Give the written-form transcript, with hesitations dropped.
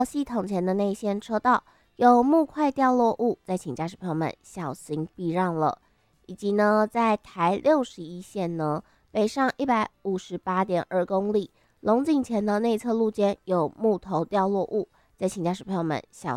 系统前的内线车道有木块掉落物，再请驾驶朋友们小心避让了。以及呢，在台61线呢，北上158.2公里，龙井前的内侧路肩有木头掉落物，再请驾驶朋友们小